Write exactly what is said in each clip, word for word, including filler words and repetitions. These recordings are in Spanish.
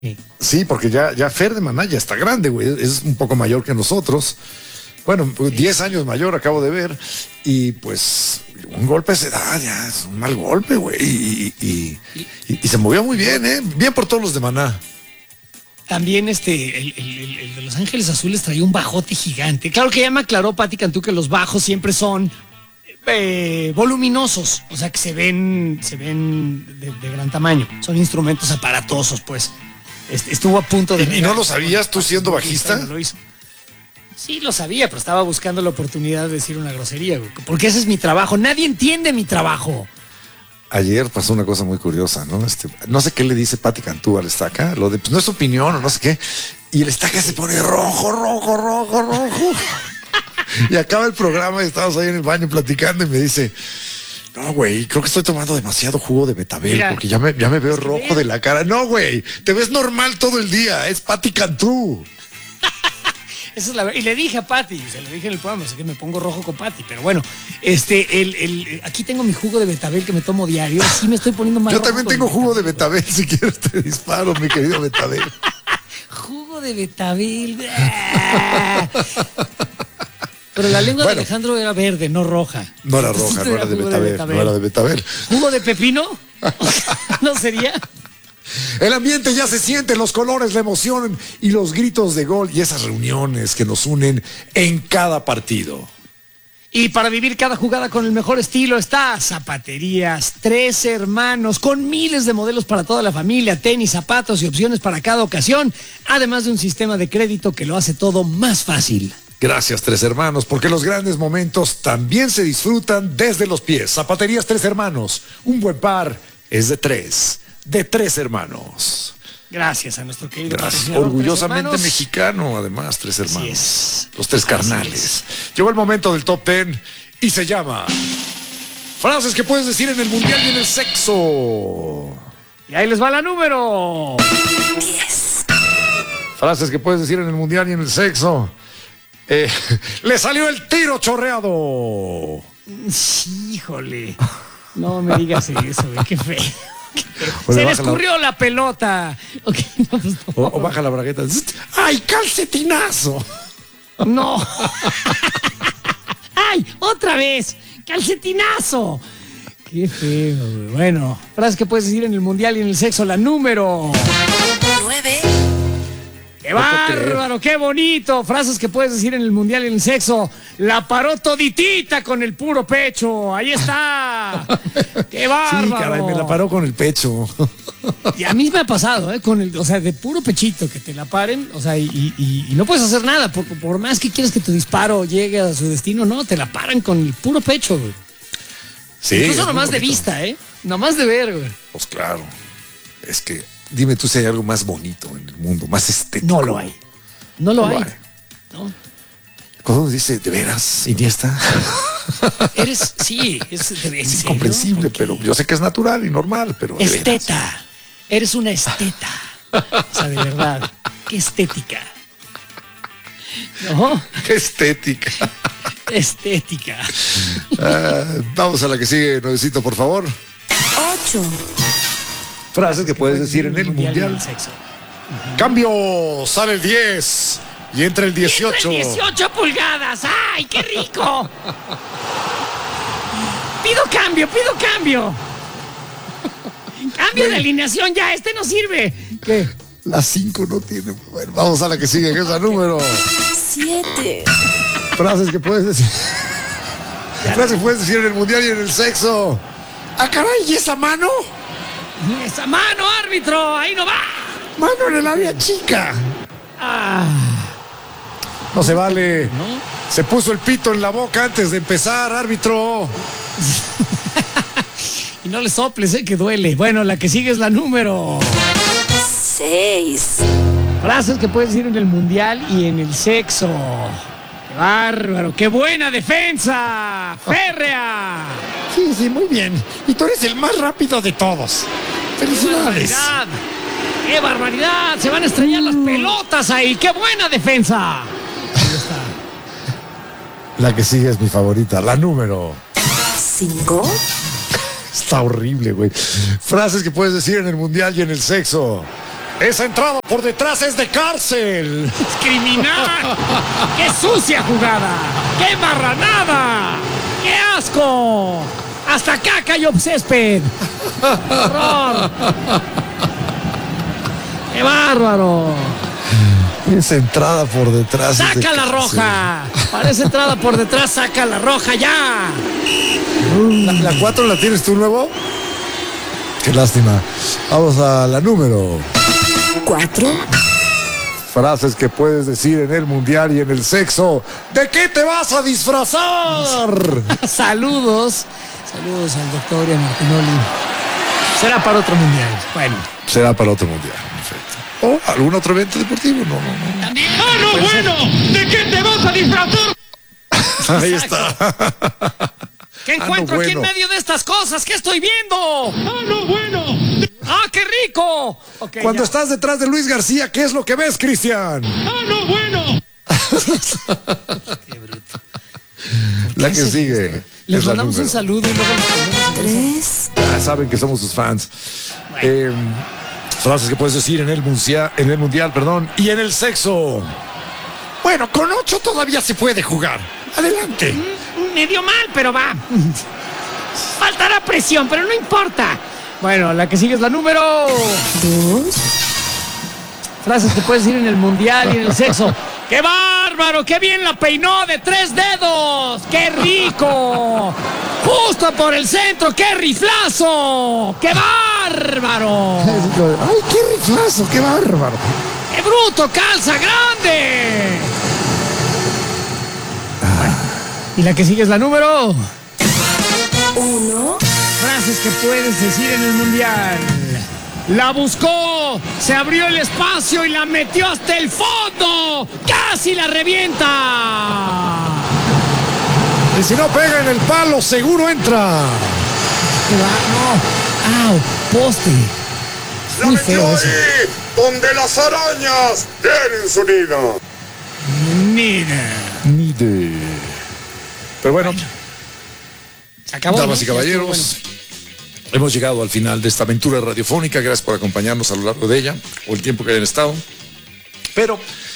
Sí. Sí, porque ya, ya Fer de Maná ya está grande, güey. Es un poco mayor que nosotros. Bueno, diez años mayor, acabo de ver. Y pues un golpe a esa edad ya es un mal golpe, güey. Y, y, y, y se movió muy bien, ¿eh? Bien por todos los de Maná. También este, el, el, el de Los Ángeles Azules traía un bajote gigante. Claro que ya me aclaró Pati Cantú que los bajos siempre son eh, voluminosos, o sea que se ven, se ven de, de gran tamaño. Son instrumentos aparatosos, pues. Estuvo a punto de... ¿Y, ¿Y no lo sabías tú siendo bajista? No lo hizo. Sí, lo sabía, pero estaba buscando la oportunidad de decir una grosería, güey, porque ese es mi trabajo. Nadie entiende mi trabajo. Ayer pasó una cosa muy curiosa, ¿no? Este, no sé qué le dice Pati Cantú al Estaca, lo de, pues no es opinión o no sé qué. Y el Estaca se pone rojo, rojo, rojo, rojo. Y acaba el programa y estamos ahí en el baño platicando y me dice... No, güey, creo que estoy tomando demasiado jugo de betabel. Mira, porque ya me, ya me veo rojo de la cara. No, güey, te ves normal todo el día. Es Pati Cantú. Esa es la verdad. Y le dije a Pati, se lo dije en el programa, sé que me pongo rojo con Pati, pero bueno, este, el, el, aquí tengo mi jugo de betabel que me tomo diario. Sí me estoy poniendo más Yo rojo. también tengo jugo de betabel, si quieres te disparo, mi querido betabel. Jugo de betabel. Pero la lengua bueno, de Alejandro era verde, no roja. No era roja, no era de betabel, de betabel. No era de betabel. ¿Jugo de pepino? ¿No sería? El ambiente ya se siente, los colores, la emoción y los gritos de gol y esas reuniones que nos unen en cada partido. Y para vivir cada jugada con el mejor estilo está Zapaterías Tres Hermanos, con miles de modelos para toda la familia, tenis, zapatos y opciones para cada ocasión, además de un sistema de crédito que lo hace todo más fácil. Gracias, Tres Hermanos, porque los grandes momentos también se disfrutan desde los pies. Zapaterías Tres Hermanos, un buen par es de tres, de Tres Hermanos. Gracias a nuestro querido Gracias. Orgullosamente mexicano, además, Tres Hermanos. Es. Los tres carnales. Llegó el momento del top ten y se llama frases que puedes decir en el mundial y en el sexo. Y ahí les va la número diez. Frases que puedes decir en el mundial y en el sexo. Eh, le salió el tiro chorreado. Híjole. No me digas eso, güey, qué feo. O se le escurrió la... la pelota. Okay, no, pues no. o, o baja la bragueta. ¡Ay, calcetinazo! No. ¡Ay, otra vez! ¡Calcetinazo! Qué feo, güey. Bueno, frases que puedes decir en el mundial y en el sexo. La número nueve. ¡Qué bárbaro! ¡Qué bonito! Frases que puedes decir en el mundial y en el sexo. La paró toditita con el puro pecho. ¡Ahí está! ¡Qué bárbaro! Sí, caray, me la paró con el pecho. Y a mí me ha pasado, ¿eh? Con el, o sea, de puro pechito que te la paren, o sea, y, y, y no puedes hacer nada. Por, por más que quieras que tu disparo llegue a su destino, no, te la paran con el puro pecho, güey. Sí. Incluso nomás de vista, ¿eh? Nomás de ver, güey. Pues claro. Es que... Dime tú si hay algo más bonito en el mundo, más estético. No lo hay. No lo, no hay. lo hay. ¿No? Cuando dice, ¿de veras, Iniesta? Eres, sí, es, es incomprensible, okay. Pero yo sé que es natural y normal, pero de esteta. Veras. Eres una esteta. O sea, de verdad. Qué estética. ¿No? Qué estética. Estética. Uh, vamos a la que sigue, Nuevecito, por favor. ocho. Frases que puedes decir en el mundial. El sexo. Uh-huh. Cambio, sale el diez y entra el dieciocho. ¡Entra el dieciocho pulgadas! ¡Ay, qué rico! Pido cambio, pido cambio. Cambio de alineación ya, este no sirve. ¿Qué? La cinco no tiene. Bueno, vamos a la que sigue, que es la número siete. Frases que puedes decir. Frases que puedes decir en el mundial y en el sexo. ¡Ah, caray! ¿Y esa mano? ¡Esa mano, árbitro! ¡Ahí no va! ¡Mano en el área chica! Ah. No se vale. ¿No? Se puso el pito en la boca antes de empezar, árbitro. Y no le soples, ¿eh? Que duele. Bueno, la que sigue es la número seis. Frases que puedes decir en el mundial y en el sexo. ¡Qué bárbaro! ¡Qué buena defensa! ¡Férrea! Sí, sí, muy bien. Y tú eres el más rápido de todos. ¡Felicidades! ¡Qué barbaridad! ¡Qué barbaridad! Se van a estrellar las pelotas ahí. ¡Qué buena defensa! Ahí está. La que sigue es mi favorita, la número cinco. Está horrible, güey. Frases que puedes decir en el mundial y en el sexo. Esa entrada por detrás es de cárcel. ¡Es criminal! ¡Qué sucia jugada! ¡Qué marranada! ¡Qué asco! ¡Hasta acá cayó césped! ¡Horror! ¡Qué bárbaro! Esa entrada por detrás. ¡Saca es de la cárcel. roja! Para esa entrada por detrás, saca la roja ya. ¿La, la cuatro la tienes tú luego? Qué lástima. Vamos a la número. cuatro, Frases que puedes decir en el mundial y en el sexo. ¿De qué te vas a disfrazar? Saludos. Saludos al doctor y a Martinoli. Será para otro mundial. Bueno. Será para otro mundial. Perfecto. ¿O algún otro evento deportivo? No, no, no. También. ¡Ah, no, bueno! ¿De qué te vas a disfrazar? Ahí está. ¿Qué encuentro Ah, no, aquí en bueno. medio de estas cosas? ¿Qué estoy viendo? ¡Ah, no, bueno! ¡Ah, qué rico! Ok, Cuando ya. estás detrás de Luis García, ¿qué es lo que ves, Cristian? ¡Ah, no, bueno! Qué bruto. La ¿Qué que haces sigue. esto? Les es la mandamos un número. saludo y luego nos ponemos en eso. tres, Ya saben que somos sus fans. Eh, frases que puedes decir en el mundial, en el mundial, perdón, y en el sexo. Bueno, con ocho todavía se puede jugar. Adelante. Medio mal, pero va. Faltará presión, pero no importa. Bueno, la que sigue es la número. dos, Frases que puedes decir en el mundial y en el sexo. ¡Qué bárbaro! ¡Qué bien la peinó de tres dedos! ¡Qué rico! ¡Justo por el centro! ¡Qué riflazo! ¡Qué bárbaro! Ay, qué riflazo, qué bárbaro. ¡Qué bruto! ¡Calza grande! Y la que sigue es la número. uno, Frases que puedes decir en el mundial. La buscó, se abrió el espacio y la metió hasta el fondo. ¡Casi la revienta! Y si no pega en el palo, seguro entra. ¿Qué va? No. ¡Au! Poste. Muy feo eso. donde las arañas tienen su nido. Mira. Ni de. Pero bueno, Se acabó. damas ¿no? y caballeros, hemos llegado al final de esta aventura radiofónica. Gracias por acompañarnos a lo largo de ella, o el tiempo que hayan estado. Pero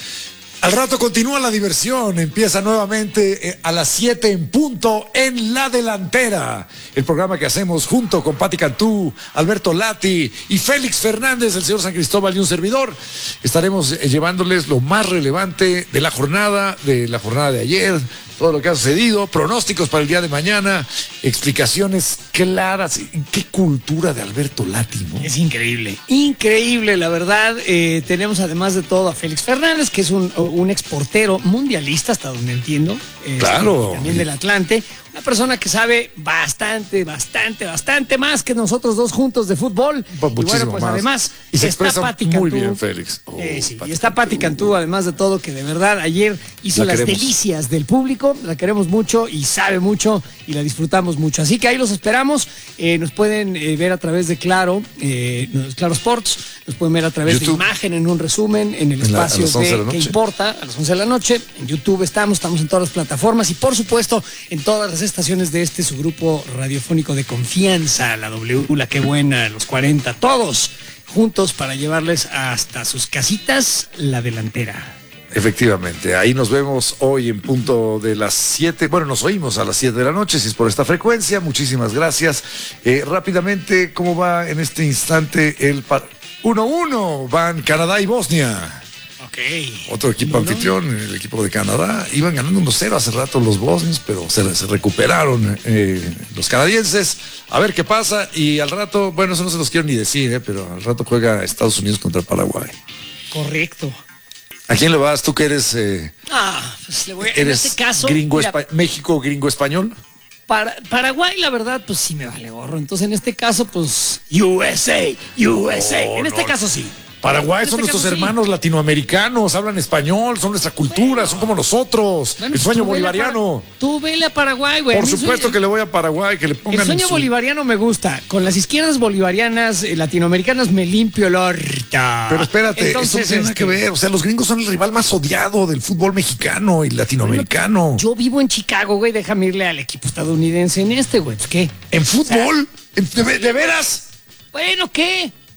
al rato continúa la diversión. Empieza nuevamente eh, a las siete en punto en La Delantera. El programa que hacemos junto con Pati Cantú, Alberto Lati y Félix Fernández, el señor San Cristóbal y un servidor. Estaremos eh, llevándoles lo más relevante de la jornada, de la jornada de ayer, todo lo que ha sucedido, pronósticos para el día de mañana, explicaciones claras. Qué cultura de Alberto Lati, ¿no? Es increíble, increíble, la verdad. Eh, tenemos además de todo a Félix Fernández, que es un, un exportero mundialista, hasta donde entiendo. Eh, Claro. También del Atlante. Una persona que sabe bastante, bastante, bastante más que nosotros dos juntos de fútbol. Pues y muchísimo bueno, pues más. además Y se está expresa Pati muy Cantú. bien, Félix. Oh, Eh, sí, Pati y está Pati Cantú. Cantú, además de todo, que de verdad ayer hizo La las queremos. delicias del público. La queremos mucho y sabe mucho y la disfrutamos mucho. Así que ahí los esperamos. Eh, nos pueden eh, ver a través de Claro, eh, Claro Sports. Nos pueden ver a través YouTube. de imagen, en un resumen, en el En la- a espacio las once de la de ¿Qué noche. importa? A las once de la noche. En YouTube estamos, estamos en todas las plataformas y por supuesto en todas las estaciones de este su grupo radiofónico de confianza, la W, la Qué Buena, los cuarenta, todos juntos para llevarles hasta sus casitas La Delantera. Efectivamente, ahí nos vemos hoy en punto de las siete. Bueno, nos oímos a las siete de la noche, si es por esta frecuencia. Muchísimas gracias. Eh, rápidamente, ¿cómo va en este instante el uno uno? Van Canadá y Bosnia. Ok. Otro equipo anfitrión, el equipo de Canadá. Iban ganando uno cero hace rato los bosnios, pero se, se recuperaron eh, los canadienses. A ver qué pasa. Y al rato, bueno, eso no se los quiero ni decir, eh, pero al rato juega Estados Unidos contra Paraguay. Correcto. ¿A quién le vas? ¿Tú que eres... Eh, Ah, pues le voy a, en ¿Eres este caso, gringo mira, espa- México gringo español? para, Paraguay, la verdad, pues sí me vale gorro. Entonces, en este caso, pues U S A, U S A. No, en este no. caso sí. Paraguay En son este nuestros caso, sí. hermanos latinoamericanos, hablan español, son nuestra cultura, son como nosotros. Bueno, el pues sueño tú vele a bolivariano. Para- Tú vele a Paraguay, güey. A Por mí el supuesto sueño- que le voy a Paraguay, que le pongan El sueño en su- bolivariano me gusta. Con las izquierdas bolivarianas, eh, latinoamericanas, me limpio el orto. Pero espérate, eso no Entonces, tiene nada este, que ver. O sea, los gringos son el rival más odiado del fútbol mexicano y latinoamericano. Yo vivo en Chicago, güey. Déjame irle al equipo estadounidense en este, güey. Pues, ¿qué? ¿En fútbol? ¿En- ¿De, de veras? Bueno, ¿qué?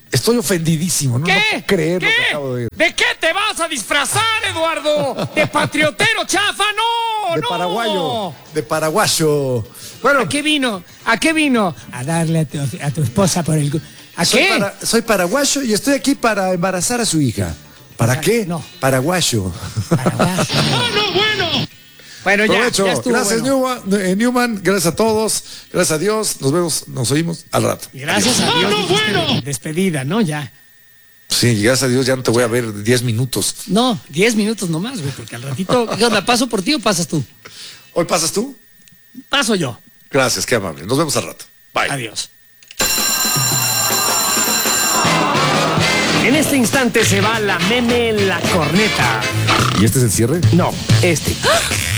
Estoy ofendidísimo, ¿no? ¿Qué? No puedo creer ¿Qué? lo que acabo de oír. ¿De qué te vas a disfrazar, Eduardo? ¿De patriotero chafa? ¡No! De ¡No! paraguayo. De paraguayo. Bueno, ¿A qué vino? ¿A qué vino? A darle a tu, a tu esposa por el... gu- ¿A soy, qué? para- soy paraguayo y estoy aquí para embarazar a su hija. ¿Para Ah, qué? no. Paraguayo. Paraguayo. Bueno, bueno. Bueno, ya, Provecho. ya estuvo Gracias, bueno. Newman, eh, Newman. Gracias a todos. Gracias a Dios. Nos vemos, nos oímos al rato. Y gracias a Dios. Bueno, dijiste bueno. de- Despedida, ¿no? Ya. Sí, gracias a Dios ya no te voy a ver diez minutos. No, diez minutos nomás, güey, porque al ratito... ¿Qué onda? ¿Paso por ti o pasas tú? ¿Hoy pasas tú? Paso yo. Gracias, qué amable. Nos vemos al rato. Bye. Adiós. En este instante se va la meme la corneta. ¿Y este es el cierre? No, este.